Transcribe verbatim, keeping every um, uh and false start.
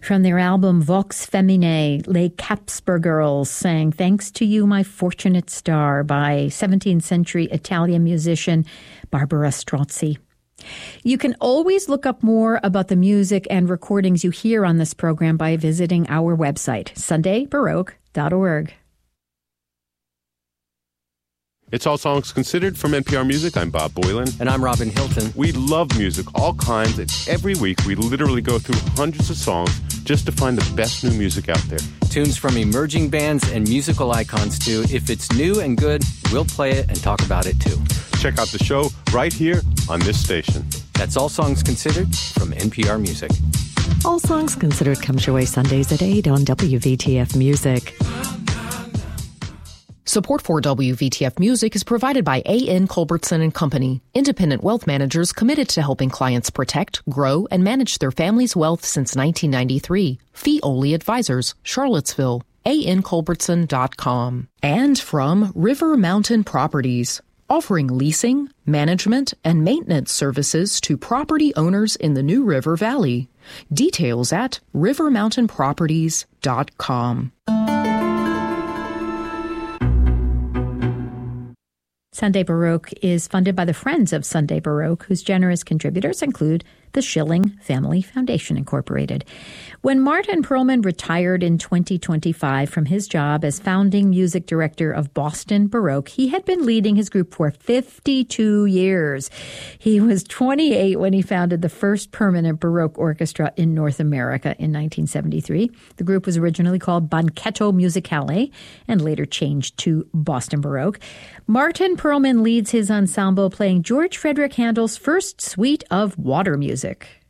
From their album Vox Feminae, Les Capsper Girls sang Thanks to You, My Fortunate Star by seventeenth century Italian musician Barbara Strozzi. You can always look up more about the music and recordings you hear on this program by visiting our website, sunday baroque dot org. It's All Songs Considered from N P R Music. I'm Bob Boylan. And I'm Robin Hilton. We love music, all kinds, and every week we literally go through hundreds of songs just to find the best new music out there. Tunes from emerging bands and musical icons, too. If it's new and good, we'll play it and talk about it, too. Check out the show right here on this station. That's All Songs Considered from N P R Music. All Songs Considered comes your way Sundays at eight on W V T F Music. Support for W V T F Music is provided by A N Culbertson and Company, independent wealth managers committed to helping clients protect, grow, and manage their family's wealth since nineteen ninety-three. Fee-only advisors, Charlottesville, A N Culbertson dot com. And from River Mountain Properties, offering leasing, management, and maintenance services to property owners in the New River Valley. Details at river mountain properties dot com. Sunday Baroque is funded by the Friends of Sunday Baroque, whose generous contributors include the Schilling Family Foundation, Incorporated. When Martin Perlman retired in twenty twenty-five from his job as founding music director of Boston Baroque, he had been leading his group for fifty-two years. He was twenty-eight when he founded the first permanent Baroque orchestra in North America in nineteen seventy-three. The group was originally called Banchetto Musicale and later changed to Boston Baroque. Martin Perlman leads his ensemble playing George Frederick Handel's first suite of water music.